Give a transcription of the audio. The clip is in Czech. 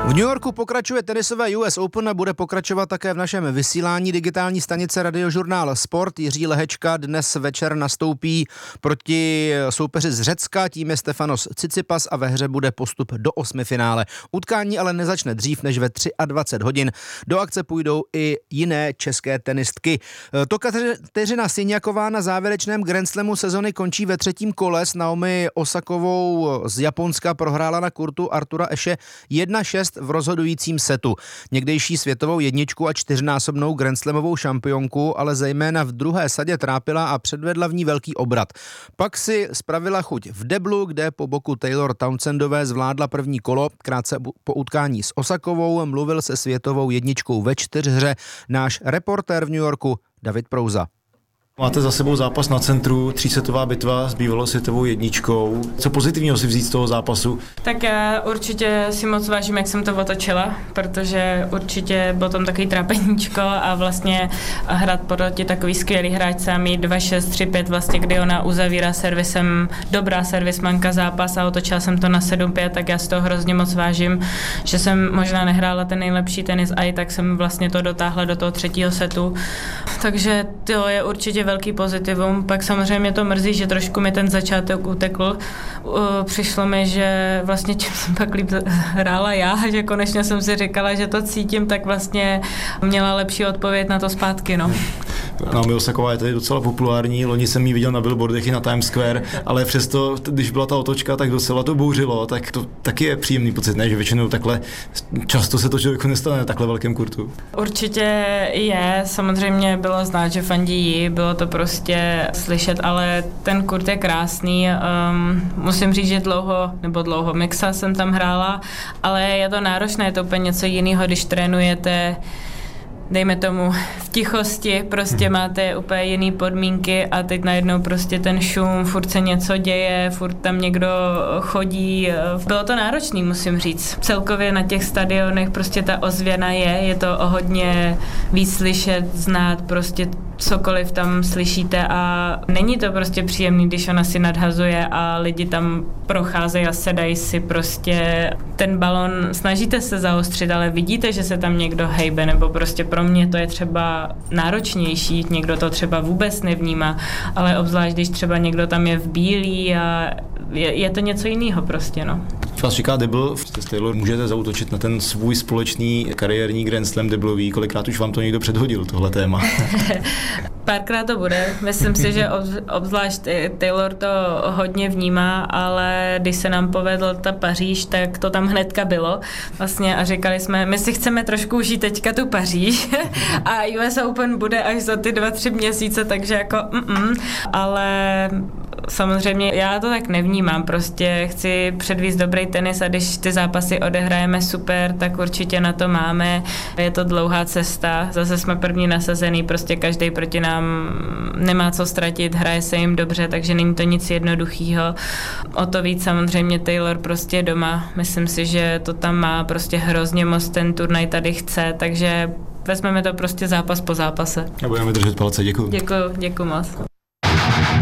V New Yorku pokračuje tenisové US Open a bude pokračovat také v našem vysílání digitální stanice Radiožurnál Sport. Jiří Lehečka dnes večer nastoupí proti soupeři z Řecka, tím je Stefanos Tsitsipas a ve hře bude postup do osmifinále. Utkání ale nezačne dřív než ve 23 hodin. Do akce půjdou i jiné české tenistky. To Kateřina Siniaková na závěrečném Grand Slamu sezony končí ve třetím kole. S Naomi Osakovou z Japonska prohrála na kurtu Artura Ashe 1-6 v rozhodujícím setu. Někdejší světovou jedničku a čtyřnásobnou grandslamovou šampionku ale zejména v druhé sadě trápila a předvedla v ní velký obrat. Pak si spravila chuť v deblu, kde po boku Taylor Townsendové zvládla první kolo. Krátce po utkání s Osakovou mluvil se světovou jedničkou ve čtyřhře náš reportér v New Yorku David Prouza. Máte za sebou zápas na centru, třísetová bitva s bývalou světovou jedničkou. Co pozitivního si vzít z toho zápasu? Tak já určitě si moc vážím, jak jsem to otočila, protože určitě bylo tam takový trápeníčko a vlastně hrát proti takový skvělý hráčce a mít 2-6, 3-5 vlastně, kdy ona uzavírá servisem, dobrá servismanka zápas a otočila jsem to na 7-5, tak já si toho hrozně moc vážím, že jsem možná nehrála ten nejlepší tenis a i tak jsem vlastně to dotáhla do toho třetího setu. Takže to je určitě velký pozitivum. Pak samozřejmě to mrzí, že trošku mi ten začátek utekl. Přišlo mi, že vlastně čím jsem pak líp hrála já, že konečně jsem si říkala, že to cítím, tak vlastně měla lepší odpověď na to zpátky. No. Naomi Osaková je tady docela populární, loni jsem ji viděl na billboardech i na Times Square, ale přesto, když byla ta otočka, tak docela to bouřilo, tak to taky je příjemný pocit, ne? Že většinou takhle často se to člověku nestane na takhle velkém kurtu. Určitě je, samozřejmě bylo znát, že fandí jí, bylo to prostě slyšet, ale ten kurt je krásný. Musím říct, že dlouho mixa jsem tam hrála, ale je to náročné, je to úplně něco jiného, když trénujete dejme tomu v tichosti, prostě máte úplně jiný podmínky a teď najednou prostě ten šum, furt se něco děje, furt tam někdo chodí. Bylo to náročný, musím říct. Celkově na těch stadionech prostě ta ozvěna je to o hodně víc slyšet, znát prostě cokoliv tam slyšíte a není to prostě příjemný, když ona si nadhazuje a lidi tam procházejí a sedají si prostě ten balon, snažíte se zaostřit, ale vidíte, že se tam někdo hejbe, nebo prostě pro mě to je třeba náročnější, někdo to třeba vůbec nevnímá, ale obzvlášť, když třeba někdo tam je v bílý a je to něco jiného prostě, no. Vás čeká debl, s Taylor můžete zaútočit na ten svůj společný kariérní Grand Slam deblový, kolikrát už vám to někdo předhodil, tohle téma? Párkrát to bude, myslím si, že obzvlášť Taylor to hodně vnímá, ale když se nám povedl ta Paříž, tak to tam hnedka bylo vlastně a říkali jsme, my si chceme trošku užít teďka tu Paříž a US Open bude až za ty 2-3 měsíce, takže jako ale samozřejmě já to tak nevnímám, prostě chci předvíst dobrý tenis a když ty zápasy odehrajeme super, tak určitě na to máme, je to dlouhá cesta, zase jsme první nasazený, prostě každý proti nám nemá co ztratit, hraje se jim dobře, takže není to nic jednoduchýho. O to víc samozřejmě Taylor prostě doma, myslím si, že to tam má prostě hrozně moc, ten turnaj tady chce, takže vezmeme to prostě zápas po zápase. A budeme držet palce, děkuju. Děkuju moc.